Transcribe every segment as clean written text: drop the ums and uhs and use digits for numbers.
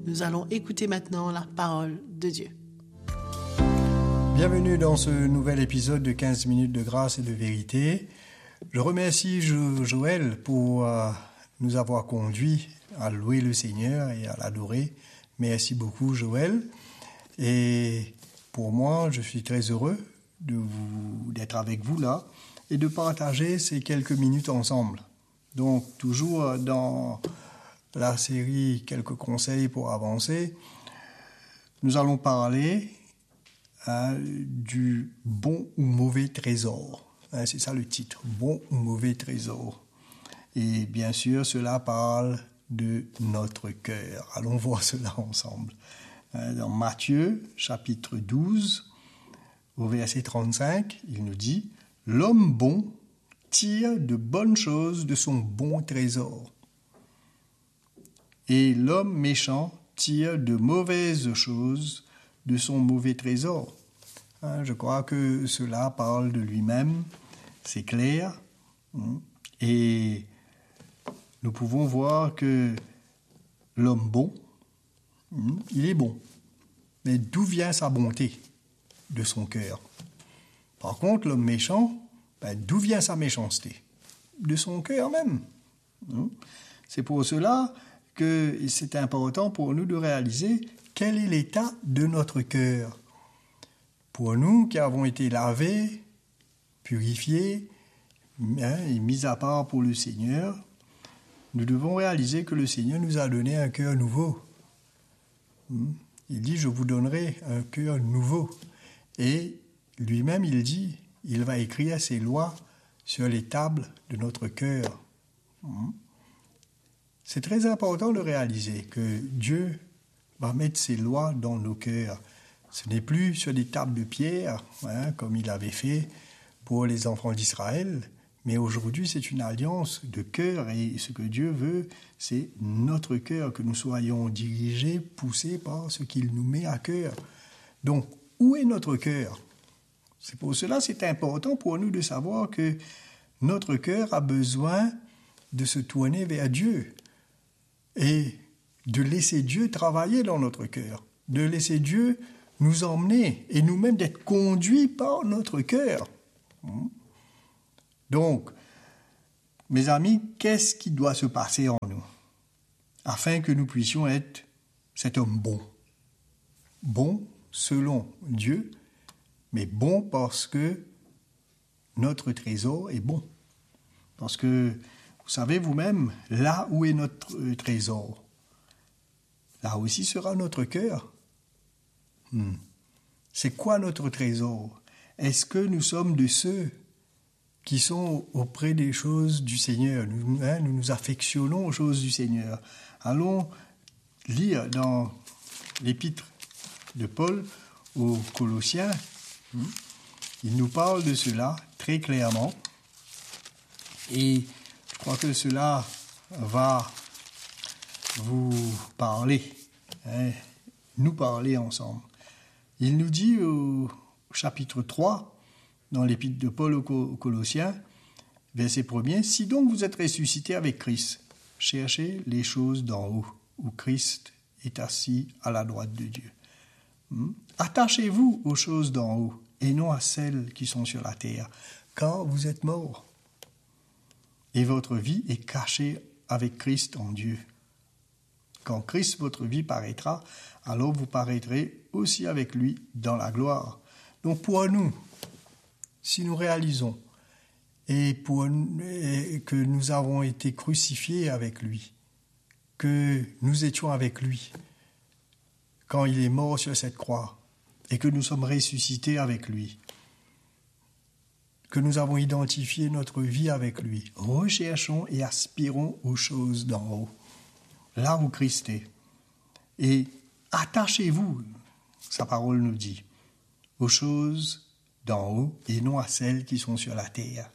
Nous allons écouter maintenant la parole de Dieu. Bienvenue dans ce nouvel épisode de 15 minutes de grâce et de vérité. Je remercie Joël pour nous avoir conduits à louer le Seigneur et à l'adorer. Merci beaucoup Joël. Et pour moi, je suis très heureux d'être avec vous là et de partager ces quelques minutes ensemble. Donc toujours dans la série Quelques conseils pour avancer, nous allons parler du bon ou mauvais trésor. C'est ça le titre, bon ou mauvais trésor. Et bien sûr, cela parle de notre cœur. Allons voir cela ensemble. Dans Matthieu, chapitre 12, au verset 35, il nous dit « L'homme bon tire de bonnes choses de son bon trésor. Et l'homme méchant tire de mauvaises choses de son mauvais trésor. » Je crois que cela parle de lui-même, c'est clair. Et nous pouvons voir que l'homme bon, il est bon. Mais d'où vient sa bonté? De son cœur. Par contre, l'homme méchant, d'où vient sa méchanceté? De son cœur même. C'est pour cela que c'est important pour nous de réaliser quel est l'état de notre cœur. Pour nous qui avons été lavés, purifiés et mis à part pour le Seigneur, nous devons réaliser que le Seigneur nous a donné un cœur nouveau. Il dit « Je vous donnerai un cœur nouveau ». Et lui-même, il dit « Il va écrire ses lois sur les tables de notre cœur ». C'est très important de réaliser que Dieu va mettre ses lois dans nos cœurs. Ce n'est plus sur des tables de pierre, comme il avait fait pour les enfants d'Israël, mais aujourd'hui c'est une alliance de cœur et ce que Dieu veut, c'est notre cœur, que nous soyons dirigés, poussés par ce qu'il nous met à cœur. Donc, où est notre cœur? C'est pour cela que c'est important pour nous de savoir que notre cœur a besoin de se tourner vers Dieu et de laisser Dieu travailler dans notre cœur, de laisser Dieu nous emmener et nous-mêmes d'être conduits par notre cœur. Donc, mes amis, qu'est-ce qui doit se passer en nous afin que nous puissions être cet homme bon? Bon selon Dieu, mais bon parce que notre trésor est bon. Parce que, vous savez vous-même, là où est notre trésor, là aussi sera notre cœur. C'est quoi notre trésor? Est-ce que nous sommes de ceux qui sont auprès des choses du Seigneur? Nous nous affectionnons aux choses du Seigneur. Allons lire dans l'épître de Paul aux Colossiens. Il nous parle de cela très clairement. Et je crois que cela va vous parler, nous parler ensemble. Il nous dit au chapitre 3, dans l'épître de Paul aux Colossiens, verset 1er, « Si donc vous êtes ressuscités avec Christ, cherchez les choses d'en haut, où Christ est assis à la droite de Dieu. Attachez-vous aux choses d'en haut, et non à celles qui sont sur la terre, car vous êtes morts. Et votre vie est cachée avec Christ en Dieu. Quand Christ, votre vie, paraîtra, alors vous paraîtrez aussi avec lui dans la gloire. » Donc pour nous, si nous réalisons et que nous avons été crucifiés avec lui, que nous étions avec lui quand il est mort sur cette croix et que nous sommes ressuscités avec lui, que nous avons identifié notre vie avec lui, recherchons et aspirons aux choses d'en haut, là où Christ est. Et attachez-vous, sa parole nous dit, aux choses d'en haut et non à celles qui sont sur la terre.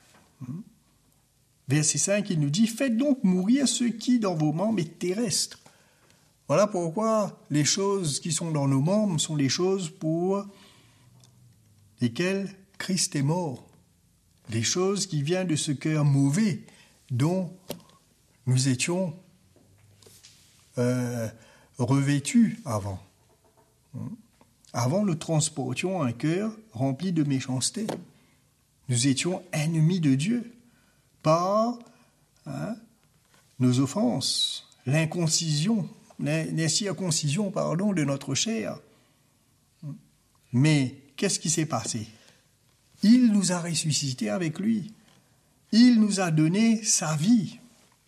Verset 5, il nous dit « Faites donc mourir ce qui, dans vos membres, est terrestre. » Voilà pourquoi les choses qui sont dans nos membres sont les choses pour lesquelles Christ est mort. Les choses qui viennent de ce cœur mauvais dont nous étions revêtus avant. Avant, nous transportions un cœur rempli de méchanceté. Nous étions ennemis de Dieu par nos offenses, les circoncisions de notre chair. Mais qu'est-ce qui s'est passé? Il nous a ressuscités avec lui. Il nous a donné sa vie.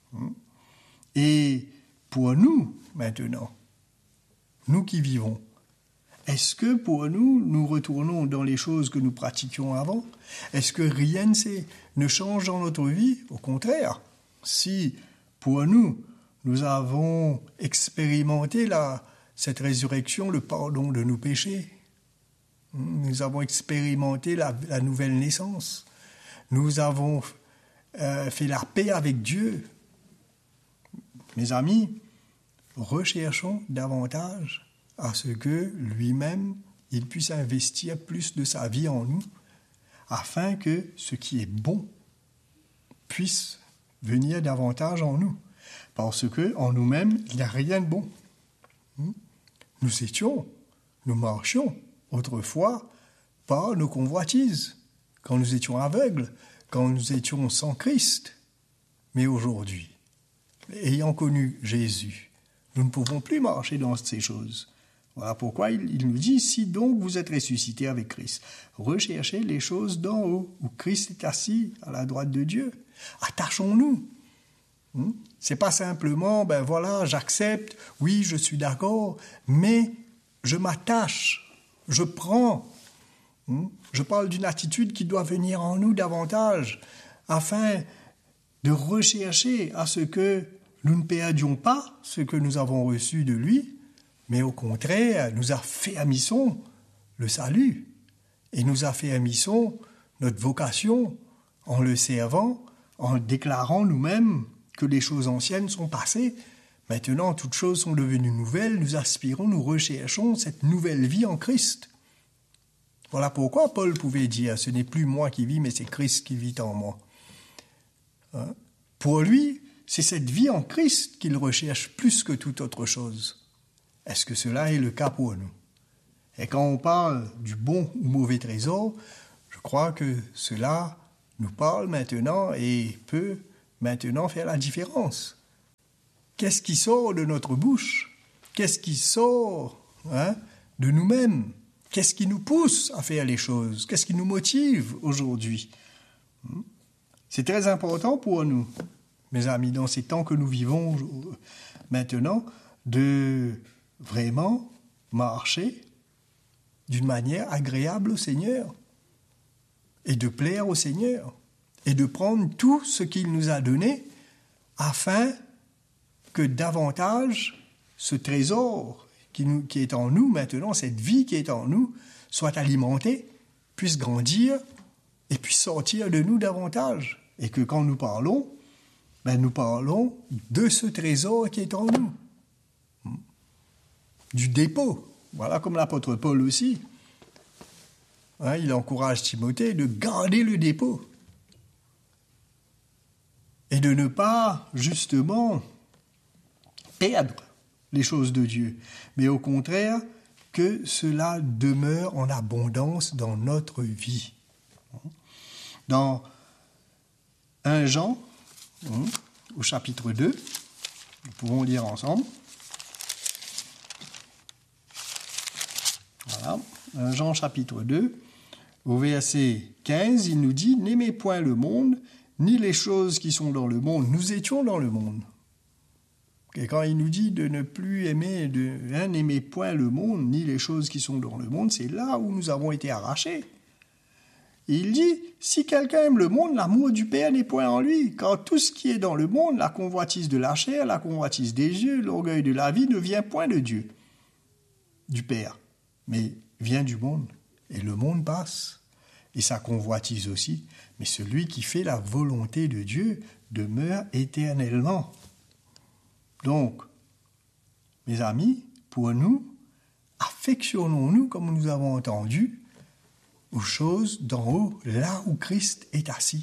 Et pour nous, maintenant, nous qui vivons, est-ce que pour nous, nous retournons dans les choses que nous pratiquions avant? Est-ce que rien ne change dans notre vie? Au contraire, si pour nous, nous avons expérimenté cette résurrection, le pardon de nos péchés, nous avons expérimenté la nouvelle naissance, nous avons fait la paix avec Dieu. Mes amis, recherchons davantage à ce que lui-même, il puisse investir plus de sa vie en nous, afin que ce qui est bon puisse venir davantage en nous. Parce que en nous-mêmes, il n'y a rien de bon. Nous marchions autrefois par nos convoitises, quand nous étions aveugles, quand nous étions sans Christ. Mais aujourd'hui, ayant connu Jésus, nous ne pouvons plus marcher dans ces choses. Voilà pourquoi il nous dit, si donc vous êtes ressuscités avec Christ, recherchez les choses d'en haut, où Christ est assis à la droite de Dieu. Attachons-nous. C'est pas simplement, j'accepte, oui, je suis d'accord, mais je m'attache, je prends. Je parle d'une attitude qui doit venir en nous davantage, afin de rechercher à ce que nous ne perdions pas ce que nous avons reçu de lui, mais au contraire, nous affermissons le salut et nous affermissons notre vocation en le servant, en déclarant nous-mêmes que les choses anciennes sont passées. Maintenant, toutes choses sont devenues nouvelles. Nous aspirons, nous recherchons cette nouvelle vie en Christ. Voilà pourquoi Paul pouvait dire « Ce n'est plus moi qui vis, mais c'est Christ qui vit en moi ». Pour lui, c'est cette vie en Christ qu'il recherche plus que toute autre chose. Est-ce que cela est le cas pour nous? Et quand on parle du bon ou mauvais trésor, je crois que cela nous parle maintenant et peut maintenant faire la différence. Qu'est-ce qui sort de notre bouche? Qu'est-ce qui sort de nous-mêmes? Qu'est-ce qui nous pousse à faire les choses? Qu'est-ce qui nous motive aujourd'hui? C'est très important pour nous, mes amis, dans ces temps que nous vivons maintenant, de vraiment marcher d'une manière agréable au Seigneur et de plaire au Seigneur et de prendre tout ce qu'il nous a donné afin que davantage ce trésor qui est en nous maintenant, cette vie qui est en nous, soit alimentée, puisse grandir et puisse sortir de nous davantage. Et que quand nous parlons de ce trésor qui est en nous. Du dépôt. Voilà comme l'apôtre Paul aussi. Il encourage Timothée de garder le dépôt. Et de ne pas, justement, perdre les choses de Dieu. Mais au contraire, que cela demeure en abondance dans notre vie. Dans 1 Jean, au chapitre 2, nous pouvons lire ensemble. Voilà, 1 Jean chapitre 2, au verset 15, il nous dit « N'aimez point le monde, ni les choses qui sont dans le monde. » Nous étions dans le monde. Et quand il nous dit de ne plus aimer, n'aimez point le monde, ni les choses qui sont dans le monde, c'est là où nous avons été arrachés. Et il dit, si quelqu'un aime le monde, l'amour du Père n'est point en lui, car tout ce qui est dans le monde, la convoitise de la chair, la convoitise des yeux, l'orgueil de la vie, ne vient point de Dieu, du Père, mais vient du monde. Et le monde passe, et sa convoitise aussi, mais celui qui fait la volonté de Dieu demeure éternellement. Donc, mes amis, pour nous, affectionnons-nous, comme nous avons entendu, aux choses d'en haut, là où Christ est assis.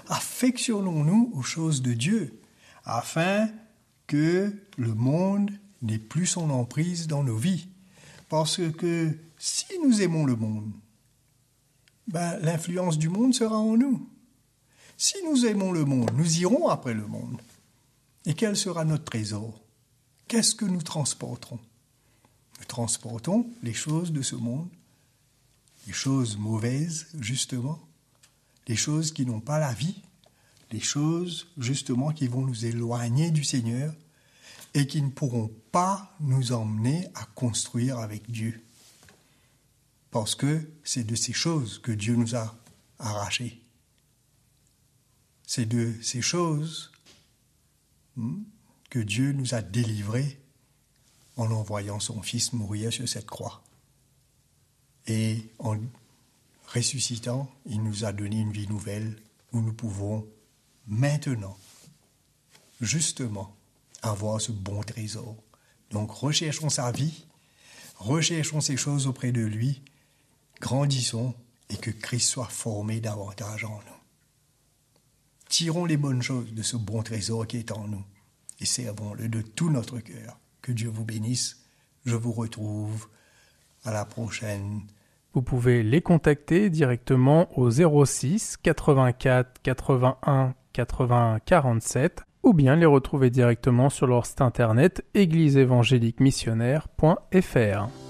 Affectionnons-nous aux choses de Dieu, afin que le monde n'ait plus son emprise dans nos vies. Parce que si nous aimons le monde, l'influence du monde sera en nous. Si nous aimons le monde, nous irons après le monde. Et quel sera notre trésor? Qu'est-ce que nous transporterons? Nous transportons les choses de ce monde, les choses mauvaises, justement, les choses qui n'ont pas la vie, les choses, justement, qui vont nous éloigner du Seigneur et qui ne pourront pas nous emmener à construire avec Dieu. Parce que c'est de ces choses que Dieu nous a arrachés. C'est de ces choses que Dieu nous a délivrés en envoyant son Fils mourir sur cette croix. Et en ressuscitant, il nous a donné une vie nouvelle où nous pouvons maintenant, justement, avoir ce bon trésor. Donc recherchons sa vie, recherchons ces choses auprès de lui, grandissons et que Christ soit formé davantage en nous. Tirons les bonnes choses de ce bon trésor qui est en nous et servons-le de tout notre cœur. Que Dieu vous bénisse. Je vous retrouve à la prochaine. Vous pouvez les contacter directement au 06 84 81 80 47 ou bien les retrouver directement sur leur site internet égliseévangéliquemissionnaire.fr.